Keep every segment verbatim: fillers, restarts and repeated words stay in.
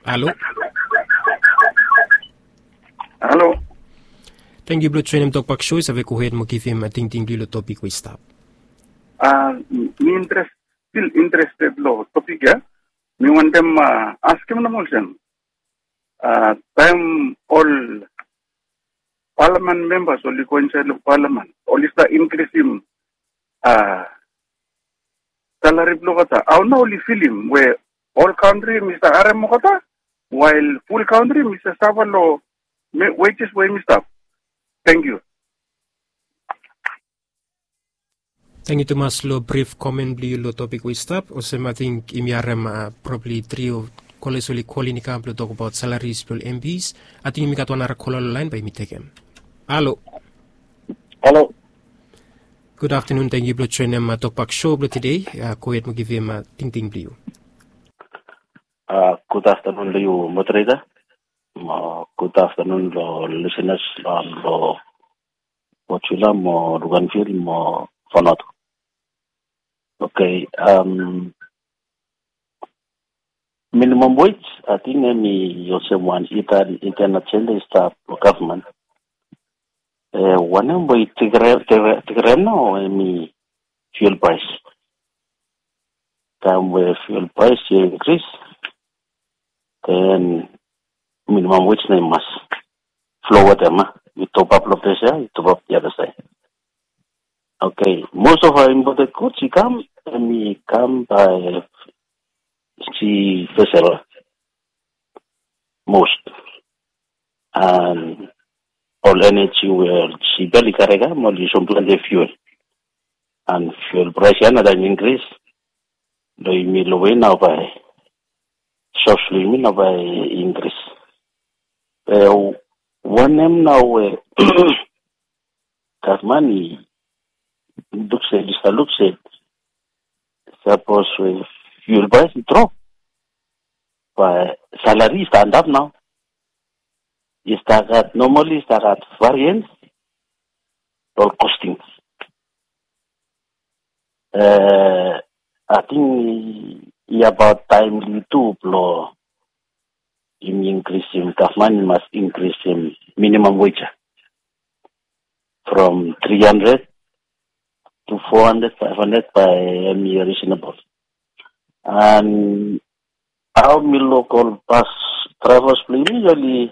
Allô? Allô? Thank you, Blue Train Talk Back Show. Avec vous, je vais vous ting ting le topic we stop. Ah, me interest, still interested lo topic ya. Me want them uh, ask him the motion. Uh, time all parliament members only go inside of parliament. Only the increase him uh, salary blow kata. I now only film where all country Mister Arem kata, while full country Mister Savalo wages way Mister. Thank you. Thank you, Thomas. Lo brief comment bli lo topic we stop. Also, I think imiarem uh, probably three of college only calling camp to talk about salaries for M Ps. I think we got one other caller line by me take him. Hello. Hello. Good afternoon. Thank you, Blue Train um, Talk Back Show today. Uh, go ahead and give him a uh, ting ting blue. Uh, good afternoon to you, moderator. Uh, good afternoon to listeners and to Pochula, mo Ruganfield, mo Fonato. Okay. Um, minimum wage, I think any Yosemite Itan international staff or government. Uh, one of my tigre no any fuel price. Time where fuel price increase, then minimum wage name must flow with them. You top up the pressure, you top up the other side. Okay, most of our imported goods you come and we come by sea vessel. Most and all energy where she barely carrega, more you some plenty fuel. And fuel price another increase. Do you mean low now by softly now by increase. Uh, one name now uh, that money looks at this looks at suppose uh, fuel price drop, but salary stand up now. Is that at normally is that at variance or costing? Uh, I think it's about timely to blow. In increasing government must increase in minimum wage from three hundred to four hundred, five hundred by any reasonable. And our local bus drivers usually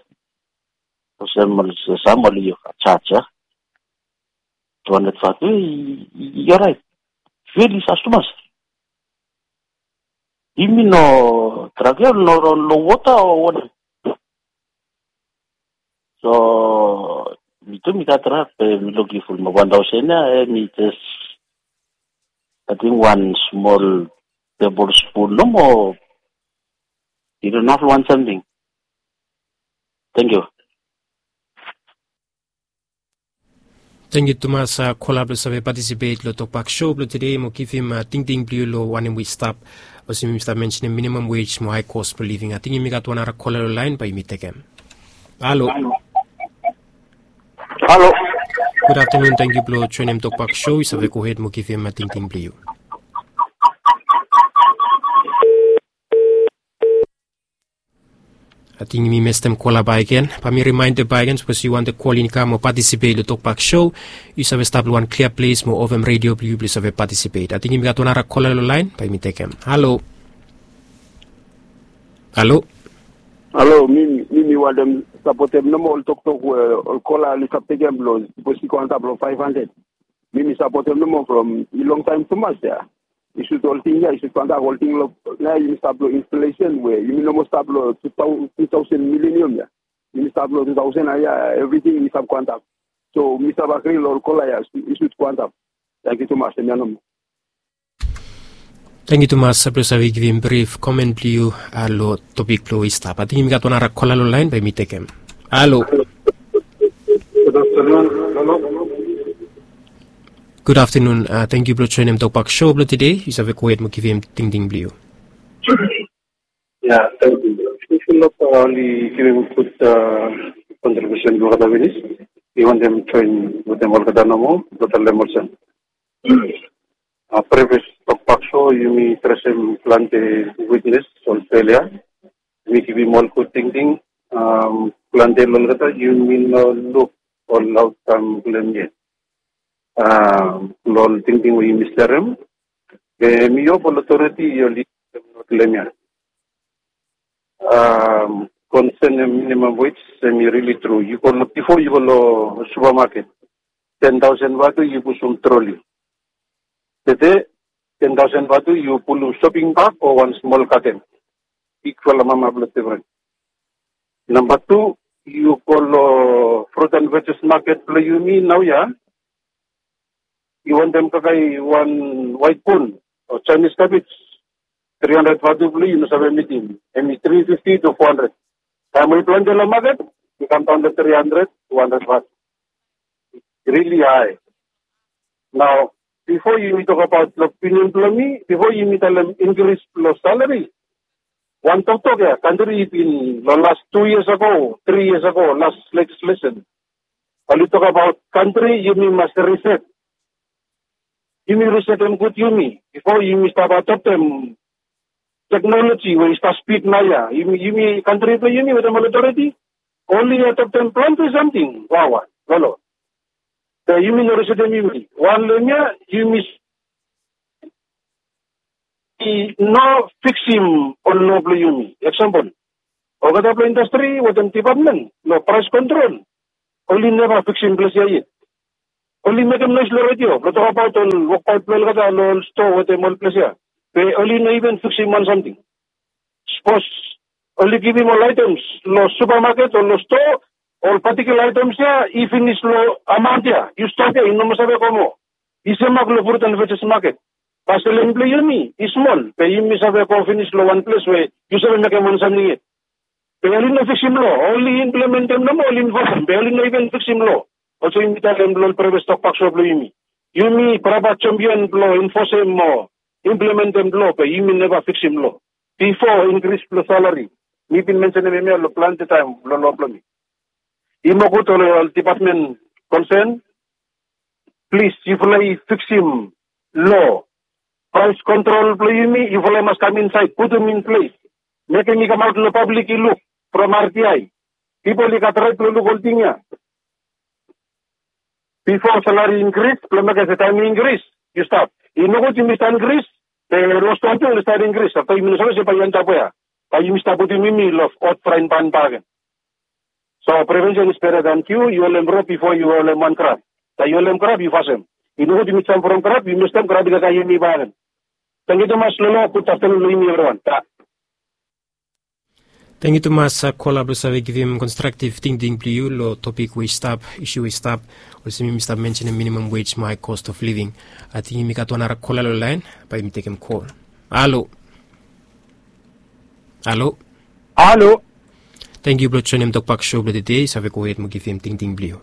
somebody charge two hundred fifty. You're right. Really customers. You mean no travel, no, no water or what? So, we do me that trap, we look for one thousand, and it is, I think, one small tablespoon, no more. You do not want something. Thank you. Thank you, Thomas. Uh, Collab save participate lo talk back show today. Mo give him uh, ting ting blue lo one we stop. Also, we start mentioning minimum wage, more high cost per living. I think we got one other caller line by me take him. Hello. Hello. Good afternoon. Thank you, Blue Train Talk Back Show. So we go ahead mo give him a ting ting blue. I think we missed them call by again. But me remind the by again, because you want to call in come or participate in the Talk Back Show. You have stable one clear place, more of them radio, please have participate. I think we got another caller line by me take him. Hello. Hello. Hello, me, me, me want them support them no more talk talk or call a little take them blows, because he can't have five hundred. Me, me support them no more from a long time too much there. You should all thing here, you should find out all thing now you start installation where you no more start two thousand millennium yeah. You start two thousand yeah, everything is up quantum. So Mister Bakri or Kola you should quantum. Thank you so much. Thank you, Thomas. Plus, I will give him brief comment to you. Hello, topic flow is stop. I think we got one other caller line by me take him. Hello. Good afternoon. Hello. Good afternoon. Uh, thank you, Blue Train Talk Back Show today. You have a quiet mo give him ting ting blue. Yeah, thank you. If you look only giving good uh, contribution to the village, you want them join with them all the Danamo, total Emerson. Uh, previous Talk Back Show, you may present plant witness on failure. Miki bi mol ko ting ting. Um, Plante lol kata you mean no look or love tam blame Um, lol ting ting we misterim. Ke miyo pol authority yo li not lemia. Um, concern minimum wage semi really true. You call before you go supermarket. Ten thousand batu you put some trolley. Tete ten thousand batu you pull a shopping bag or one small carton. Equal amount of different. Number two, you call uh, fruit and veggies market play you mean now, yeah? You want them to buy one white pone or Chinese cabbage, three hundred batu play, you know, have a meeting. And three fifty to four hundred. Time we plant the market, you come down to three hundred, two hundred baht. Really high. Now, before you talk about the opinion employee, before you meet them increase plus salary, one talk talk yeah, country in the last two years ago, three years ago, last legislation. When you talk about country, you mean must reset. You mean reset them good, you mean. Before you mean start about them technology, when you start speak Maya, you mean, you mean country, you mean with the authority? Only at the time plan to something. Wow, wow. The you mean reset them, you mean. One linear, you mean no fix him on no blue yumi. Example. Ogada industry with them department, no price control. Only never fix him place yet. Only make them nice radio. But talk about on work out well gada no store with them all place here. They only no even fix him on something. Suppose only give him all items, no supermarket or no store, or particular items here, if in this low amount here, you start here in no masabe como. Isema glo fruit and veggies market. Pasal employer ni is small. Pe you miss have a finish law one place where you say make one something it. Pe only no fix him law. Only implement them no only enforce them. Pe only no even fix him law. Also in the them law private stock pack shop law yumi. Yumi private champion law enforce him more. Implement them law. Pe yumi never fix him law. Before increase plus salary. Me been mention me me lo plan the time law law plan. Imo go to department concern. Please if I fix him law. Price control, play me, if I must come inside, put them in place. Making me come out to the public, look, from R T I. People look at right to look all thing here. Before salary increase, plumber at the time increase, you stop. You know what you must increase? They lost one to start increase. After you miss a pay and tapware. But you must put in me of odd friend pan bargain. So prevention is better than cure. You will embrace before you will one crab. So you will embrace, you fast him. You know what you miss some from crab, you must have crab because I hear me bargain. Thank you, Thomas. Lolo, good afternoon, everyone. Thank you, Thomas. Kola bersama give constructive thinking blue lo topic wage stop issue wage stop. Also, Mister mention minimum wage, my cost of living. I think we got one other caller line, but we take him call. Hello. Hello. Hello. Thank you, Blood Chonem Talk Park Show the day. So we go ahead and give him thinking blue.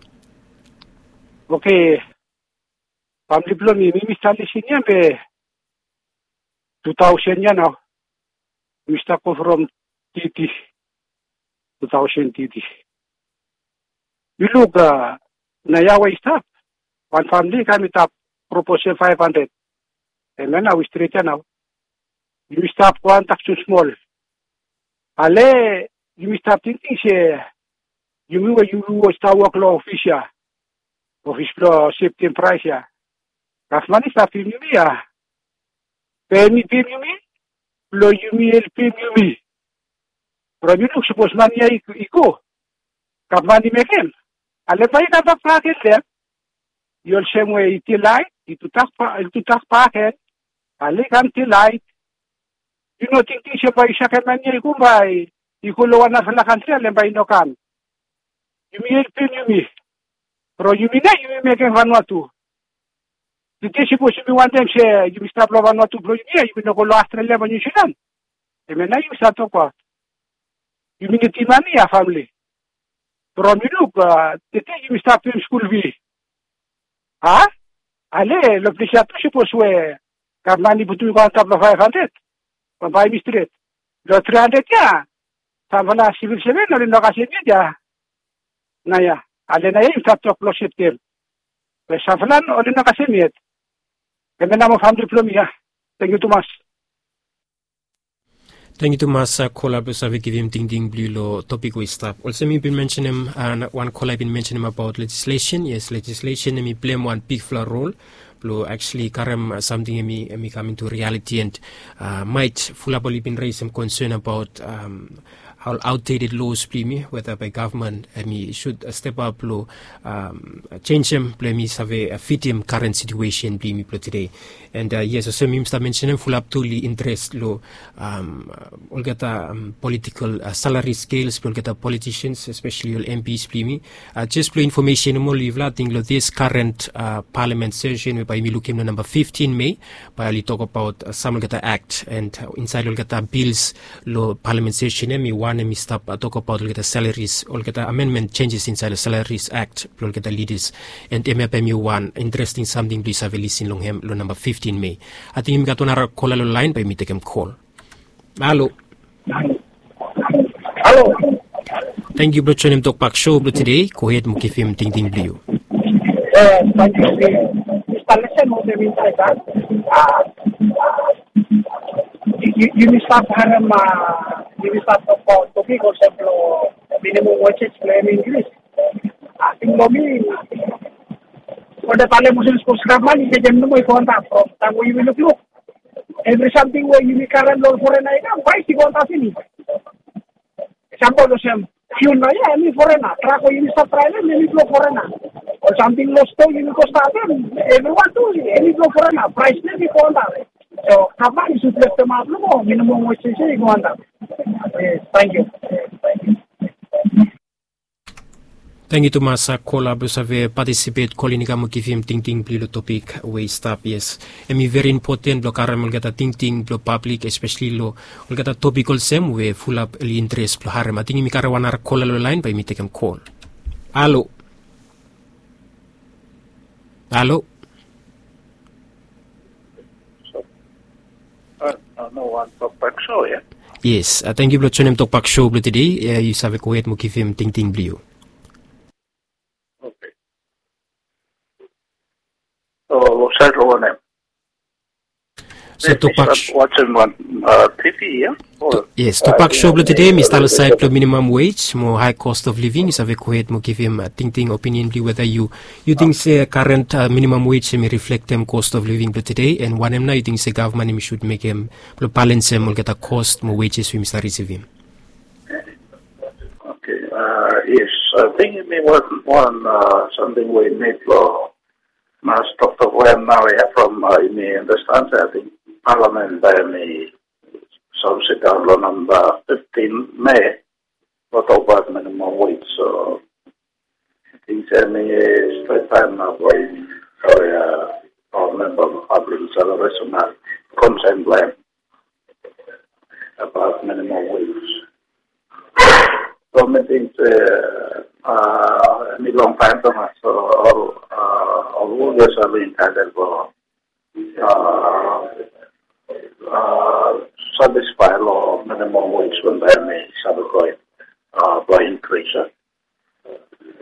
Okay. Family blue, me Mister Lisinya be. two thousand yan now. We start from T T. two thousand T T. You look, uh, Nayawa stop. One family can top proposal five hundred. And then I will straight now. You stop one tax too small. Ale, you start thinking, say, you mean you start work law official. Office law, safety price, yeah. That's money start in you, yeah. Penny premium, lo yumi el premium. Pero you look suppose money iko. Kap money meken. Ale pa ika pa packet there. You'll same way iti light, itu tak pa, itu tak packet. Ale kam ti light. You know thinking siya pa isa kan money iko ba? Iko lo wana sa country ale ba ino kan. Yumi el premium. Pero yumi na yumi meken Vanuatu. The dish was to be one time say you stop loving not to blow you, you know, go Australia when you should. And when you start to talk, you mean the money, a family. From you look, uh, the day you start in school, we. Ah? Ale, look, the shop suppose where got money between one couple of five hundred. From by Mister The three hundred, yeah. Savala civil seven or in the Gassidia. Naya, Alena, you start to close it there. The Savalan or in the Gassimiet. And then I'm a family plumia. Thank you too much. Thank you to Masa Kola Busave give him ding ding blue law topic we stop. Also me been mentioning him uh, one Kola been mentioning him about legislation. Yes, legislation and me blame one big fla role. Blue actually karam uh, something me me coming to reality and uh, might fully been raised some concern about um, how outdated laws play me, whether by government I mean should uh, step up law, um, change them, play me have a fit him current situation play me today. And uh, yes, so me start mentioning full up totally interest law, um, all get um, political uh, salary scales, all get politicians, especially all M Ps play me. Uh, just play information more live la thing this current uh, parliament session by me looking at number fifteen May, by we talk about uh, some get act and uh, inside all get bills law parliament session me one and me stop uh, talk about all get salaries, all get amendment changes inside the salaries act, all get leaders and M P M one interesting something please have a listen long him law number fifteen May. I think we got another call line by me take him call. Hello. Hello. Thank you, bro. Him talk back show bro today. Go ahead, mo give him ting ting blue. Uh, thank you. Installation mo de minta ka. Ah. You you start haram uh, you start to topic or ejemplo minimum wage in English. I think no me Pada pale musim sports kapan ini jam enam ikon tak from tamu ini look every something where you current law foreign na ina why si konta sini example lo sem fuel na ya ni foreign na track ini sa trial ni lo foreign na or something lo sto ini costa then everyone do ini lo foreign na price ni konta so kapan isu left ma lo minimum wage ni konta thank you thank you Thank you to Masa Kola Busave participate calling mo give him ting ting blue topic way stop yes. And me very important lo karam get a ting ting lo public especially lo get a topical same way full up the interest lo haram. I think mi karawana call lo line by me take him call. Hello. Hello. So, uh, no one talk back show yeah. Yes, uh, thank you for tuning talk back show today. Uh, you save go ahead mo give him ting ting blue. So, Central one. So, Tupac. Watching one uh, T V, yeah? Or, yes, Tupac uh, show today, Mister Side the minimum wage, more high cost of living. Is a very mo give him a ting ting opinion whether you you think say current uh, minimum wage may reflect them cost of living today, and one em now you think say government should make him balance him or get a cost more wages we Mister receiving. Okay, uh, yes, I think it may one one uh, something we need for. Mas Doctor Wen now yeah, from uh, in the understand I think Parliament by me subject on law number fifteen May what about minimum wage so I think any straight time now by sorry uh or member of public celebration consent blame about minimum wage. So I think uh, uh, in a long time, so all, uh, all workers are entitled for uh, uh, satisfy law minimum wage when they may subscribe uh, by increase. Uh,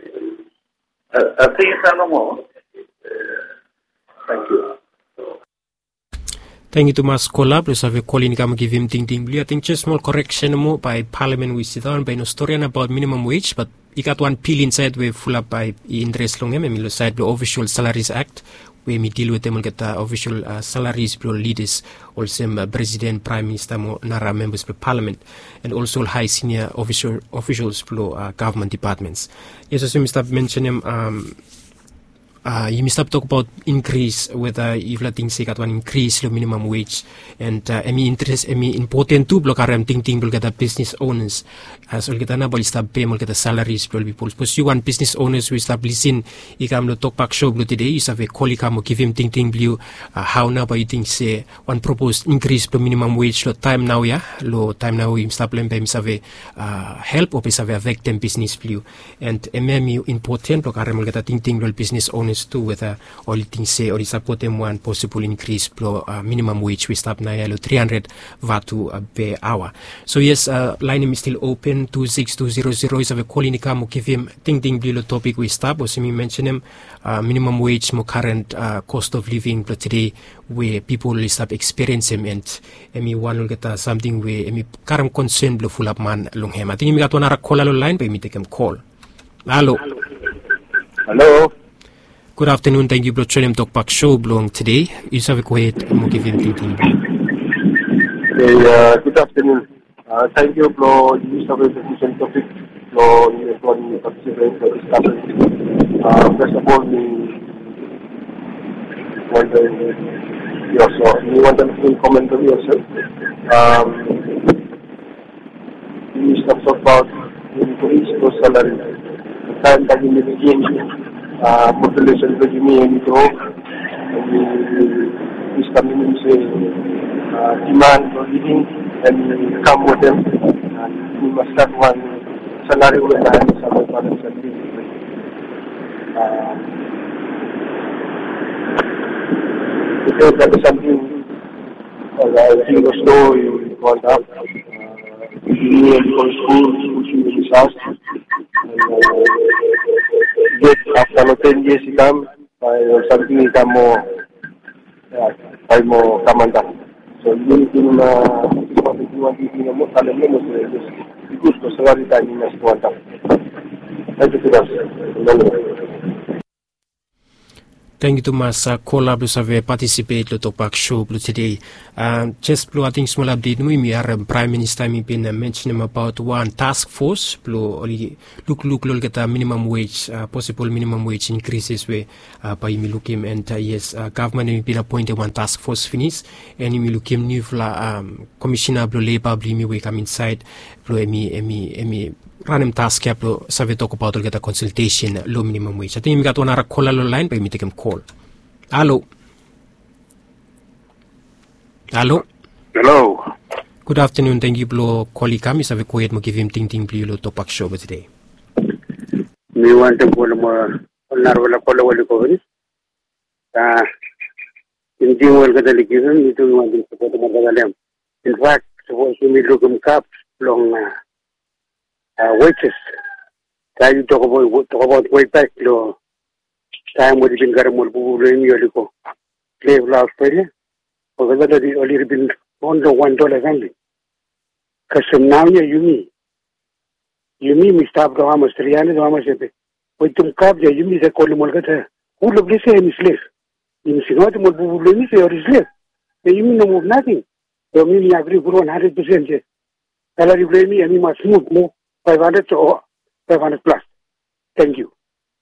I think it's no more. Uh, thank you. Thank you to Mas Kola, plus I've calling come give him ting ting blue. I think just small correction mo by Parliament we sit down by no story about minimum wage, but you got one pill inside we full up by interest long em side the Official Salaries Act where we deal with them and get the official uh, salaries pro leaders, also uh, President, Prime Minister, mo nara members of Parliament, and also high senior official officials pro uh, government departments. Yes, as you Mister mentioned um Uh, you must talk about increase whether if la things say got one increase the minimum wage and uh, any interest any important to block aram ting ting will get the business owners as all get na bol stop pay will get the salaries will people because you want business owners we start listen ikam lo talk back show today you have a call ikam give him ting ting blue uh, how now by think say one proposed increase the minimum wage lo time now yeah lo time now we start plan by have uh, help or have affect them business blue and M M U important block aram will get the ting ting will business owners honest too with uh, all the things say or the support them one possible increase pro uh, minimum wage we stop na yalo three hundred vatu uh, per hour. So yes, uh, line is still open two six two zero zero is a call in mo give him ting ting blue topic we stop or me mention him uh, minimum wage mo current uh, cost of living but today where people will start experiencing and emi one will get uh, something where emi current concern blue full up man long him. I think we got one call line but me take him call. Hello. Hello. Good afternoon. Thank you, bro. Trillium Talk Back Show belong today. You have a quiet and we'll give you anything. Hey, uh, good afternoon. Uh, thank you, bro. You have a sufficient topic. Bro, you have one participating for discussion. Uh, first of all, we want to yourself. You want to comment on yourself. Um, you talk about increase your salary. Time that you begin uh, population that you may need to is coming say uh, demand for living and come with them and we must start one salary with the hands of the parents and living. Uh, because that is something uh, I think the slow you want up. You need to go to school, you need to get after ten years to come, uh, something is more, uh, more commander. So you need to know what you want to do. Most of the members, because the salary time is not one time. Thank you very much. Thank you to Masa Kola Blue Save participate to Topak Show Blue today. Um, just Blue, I think small update. We we are Prime Minister. Me been uh, mentioning about one task force. Blue only look look look at the minimum wage, uh, possible minimum wage increases. Where uh, by me look him and uh, yes, uh, government me been appointed one task force finish. And me look him new um commissioner Blue Labor Blue me we come inside. Blue me me me. Random task ya pro save talk about get a consultation low minimum wage. I think we got one other call line but me take him call. Hello. Hello. Hello. Good afternoon. Thank you blo calling kami save ko mo give him ting ting blue lo topak show today. Me want to call mo onar wala call wala ko ni. Ah hindi mo ka dali given ito mo din sa photo mo dalam. In fact, suppose me look him cap long na Uh, wages. Kaya you talk about talk about way back lo. Kaya mo din karam mo bubuloy niyo liko. Slave law Australia. Pagkada na di only been one one dollar something. Kasi now niya yumi. Yumi mi stop daw amos triyane daw amos ebe. Oy tum kap niya yumi sa koli mo kata. Ulo blese mi slave. Yumi sinot mo bubuloy ni sa slave. E yumi no move nothing. So mi mi agree for one hundred percent. Salary blame me and mi must move mo. five hundred or five hundred plus. Thank you.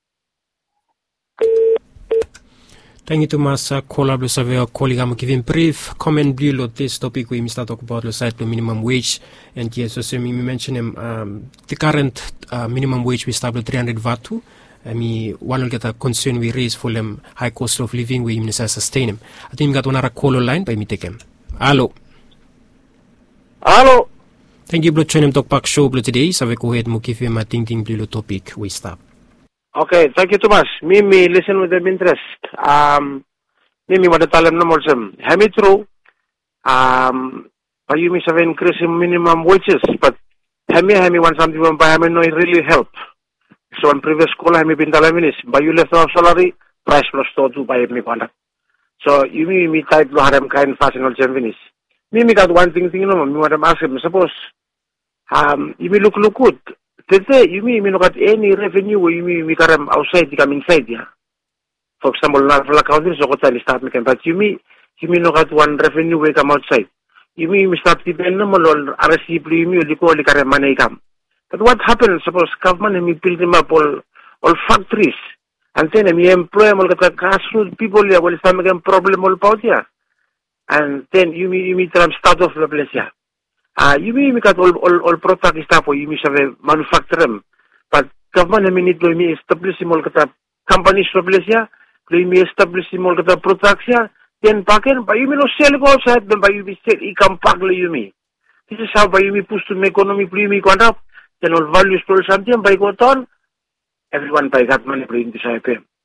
Thank you to Masa Kola Blue Save calling am giving brief comment below this topic we start talk about the side the minimum wage and yes so me mention him um, the current uh, minimum wage we start with three hundred vatu. I mean one will get a concern we raise for them high cost of living we even sustain him. I think we got one other call line by me take him. Hello. Hello. Thank you, Blue Trillium Talk Back Show Blue today. Sabi ko head mo give you my ting ting blue topic. We stop. Okay, thank you, Thomas. Mimi, listen with them interest. Um, Mimi, what the talam na molsam. Hami true. Um, pa you mi sabi increase in minimum wages, but hami hami want something from pa hami no it really help. So on previous call hami bin talam minis. Ba you left off salary price plus to two by me contact. So you mi mi type lo haram kind fashion or finish. Mimi got one thing thing no. Mi want to ask him. Suppose. Um, you may look look good. Today, you mean you got any revenue where you mean we come outside, you come inside, yeah. For example, not for the country, so what I start making, but you mean you mean you got one revenue where come outside. You mean we start depending on R S C premium, you call the current money come. But what happens? Suppose government and we build them up all all factories, and then we employ all the grassroots people. Yeah, will start making problem all about yeah, and then you mean you mean start off the place yeah. Ah, uh, you mean we got all all all product stuff or you mean have manufacture them, but government I mean it do me establish all kata companies establish ya, do me establish all kata products ya, then packen by you mean no sell go outside then by you be sell e come pack you mean. This is how by you mean push to economy play me quant up, then all values to something by go on, everyone by that money bring this I pay.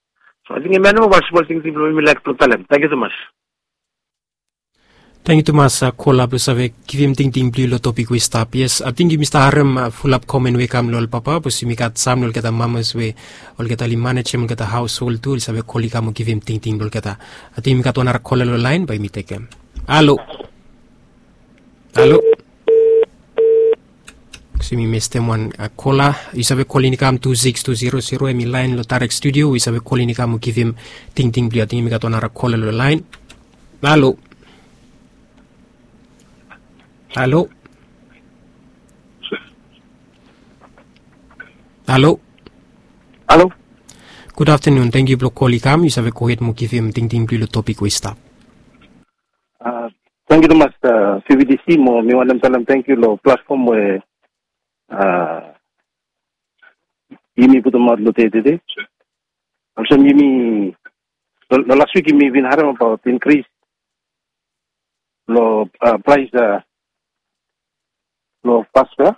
So I think a minimum of small things people will like to tell them. Thank you so much. Thank you to mas uh, call up sa kivim ting ting blue lo topic we stop. Yes, I think Mister Harem uh, full up comment we kam lol papa po si mikat sam lol kata mamas we ol kata li manage mo kata household tool sa koli kam kivim ting ting lol kata. I think mikat onar call lo line by mi tekem. Hello. Hello. Si mi mestem one uh, kola isabe call ni kam two six two zero zero emi line lo Tarek studio isabe call ni kam kivim ting ting blue. I think mikat onar call lo line. Hello. Hello. Hello. Hello. Good afternoon. Thank you for calling. You have a cohet mo kifim ting ting blue topic we stop. Uh, thank you so much. Uh, C V D C mo mi wanam salam thank you lo platform we uh yimi puto mar lo te te te. Also yimi lo last week yimi been haram about increase lo uh, price uh, lo pasta.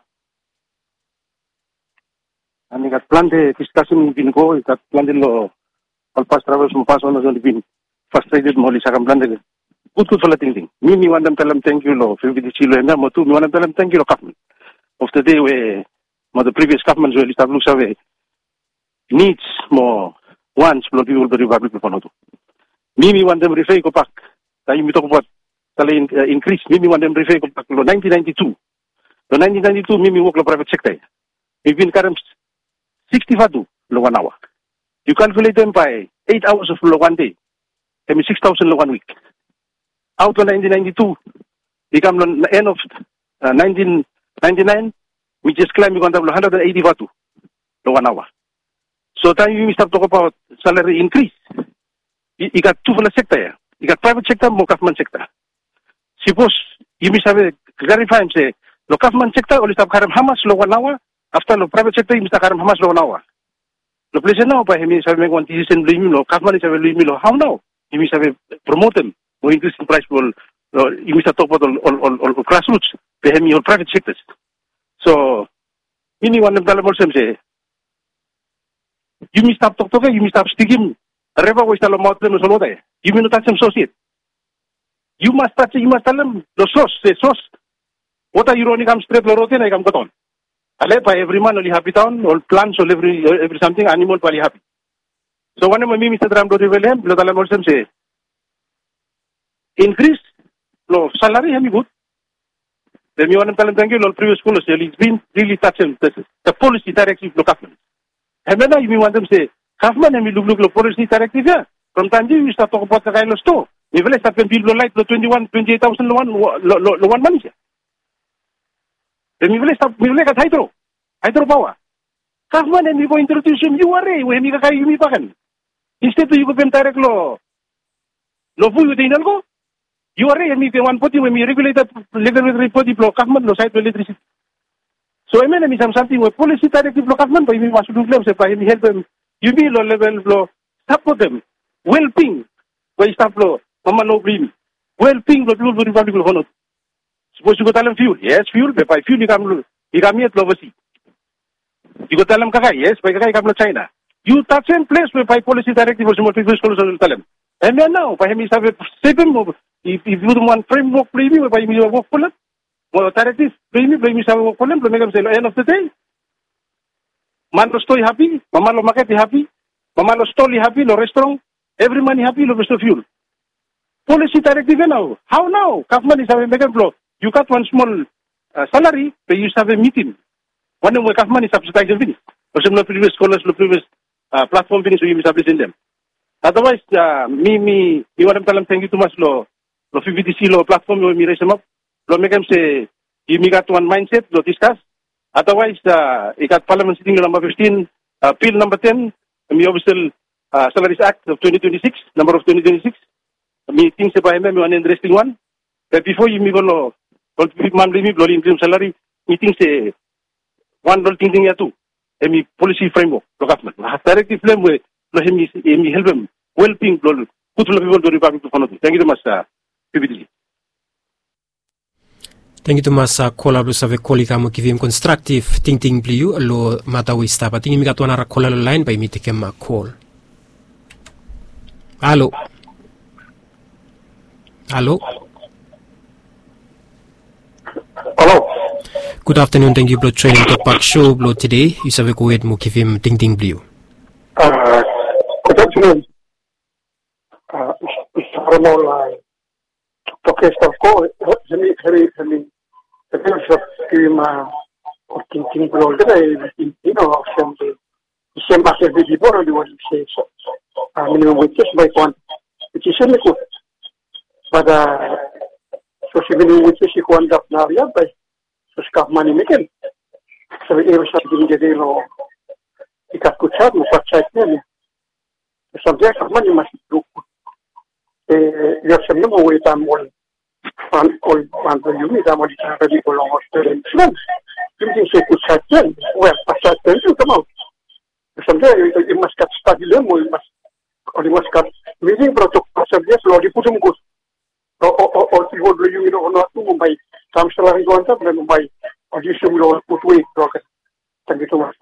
Ani kat plan de discussion bin go kat plan de lo al pas travel mo pas ono zon bin frustrated mo li sa plan de good good for ting ting. Mi mi wandam talam thank you lo fifty kilo na mo tu mi wandam talam thank you lo government. Of the day we mo the previous government so li tablu sa we needs mo wants lo people the republic for no tu. Mi mi wandam refer ko pak. Tayo mi to ko tala in, uh, increase mi mi wandam refer ko pak lo nineteen ninety-two. Lo nineteen ninety-two mi mi work lo private sector. Mi bin karam sixty-five lo one hour. You calculate them by eight hours of lo one day. I mean six thousand lo one week. Out of nineteen ninety-two, become the end of uh, nineteen ninety-nine, we just climb we got one hundred eighty-five lo one hour. So time we start talk about salary increase. You, you got two for the sector. You got private sector, more government sector. Suppose you must have a clarify and say, lo government sector only start karam how much lo one hour. After the private sector, you must have how much lo one hour. The place now, by him, is having one decision, lo government is having lo how now? You must have promote them, or increase in price, or you must have talk about all, all, all, all grassroots, by him, your private sectors. So, ini one of the elements say, you must have talk to you must have stick him, reva was tell them out them so there. You must touch them associate. You must touch, you must tell them the source, the source. What are you running? I'm straight, rotate, I come got on. Ale by every man only happy town, all plants, all every every something animal only happy. So one of my Mister Ram do reveal him, Lodala Molsem say increase lo salary hemi good. Then you want to tell him thank you, all previous school it's been really touching the, the policy directive lo government. And then you want them say, government hemi look look lo policy directive yeah. From time you start talk about the guy lo store. You will start when people like lo twenty-one, twenty-eight thousand lo one lo lo one money. Then we will stop, we will get hydro, hydro power. Government and we go introduce him, you are a, when you can you pagan. Instead you go direct law. Lo fu you go? You are a, and we one put when we regulate that regulatory body block government, no side electricity. So I mean, something with policy directive block government, but we must do them, by him help them, you be low level law, support them, well ping, where stop law, mama no green, well ping, but blue republic will honor. Suppose you go tell them fuel. Yes, fuel. But by fuel, you come, you come here to overseas. You go tell them Kakai. Yes, by Kakai, come to China. You touch in place with by policy directive or some people schools will tell them. And then now, by him, is have a seven if if you don't want framework premium, by him, you work for them. Well, directive premium, by him, you have work for them. To make them say, end of the day, man lo story happy, mama lo market happy, mama lo store happy, lo restaurant, every money happy, lo besto fuel. Policy directive now. How now? Government is having a blow. You got one small uh, salary, but you have a meeting. One of the money subsidized and finish. Or some previous scholars, the previous uh, platform finish, so you establish in them. Otherwise, uh, me, me, you want to tell them thank you too much, lo, lo F V D C, lo platform, lo me raise them up, lo make them say, you me got one mindset, lo discuss. Otherwise, uh, you got Parliament sitting number fifteen, uh, bill number ten, me obviously, uh, Salaries Act of twenty twenty-six, number of twenty twenty-six. Me think say by me, one interesting one. But before you me go, lo, Kalau man beli belum increase salary, meeting say one dollar thinking ya tu, emi policy framework lo government. Nah, directive frame we lo emi emi help them helping lo put lo people to republic to follow. Thank you so much, P B D. Thank you so much. Kola lo save koli kamu kivim constructive thinking bliu lo mata we stop. Tingi mi katuana ra kola lo line by mi tekem call. Hello. Hello. Hello. Good afternoon. Thank you for joining the Park Show Blow today. You have a go ahead Mukifim Ding Ding Blue. Uh, good afternoon. Uh, Mister Ramola. Okay, stop call. Heli, heli, heli. The first of the or thinking blow the you know assembly. The same as the before the what you say. I mean, we just by one. It is really good. But uh, so she will which is one up now, yeah, by so scap money making. So it was something that they know. Ikat kucat, muka catnya. Subject of money must do. You have some number with them all. On all one to you, that what is already belong to the insurance. You can say kucat, well, a chat you come out. Someday you must cut study them, or you must, or you must cut meeting protocol subjects, or you put them good. Or, or, or, you would you know not to Mumbai. Some salary going up, then Mumbai, or you should put weight rocket. Thank you so much.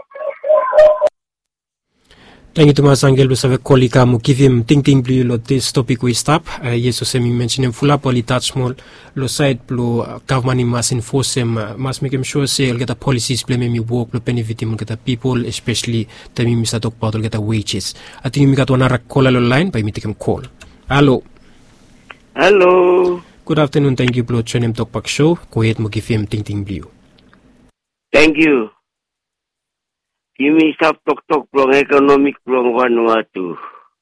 Thank you to my sangel besave kolika mo kivim ting ting blue lo this topic we stop. Yeso se mi mention fula poli touch small lo side plo government must enforce him must make him sure say get the policies play me work lo benefit him get the people especially the mi misa talk about get the wages. I think mi got one call lo line by me take him call. Hello. Hello. Good afternoon. Thank you for joining Talk Park Show. Go ahead mo kivim ting ting blue. Thank you. Kimi stop talk talk from economic from Vanuatu.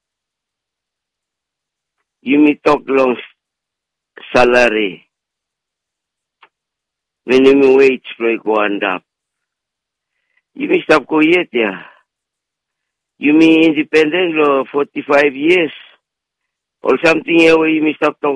Kimi talk long salary. Minimum wage for go and up. Kimi stop go yet ya. You mean independent law forty five years or something else. You stop talk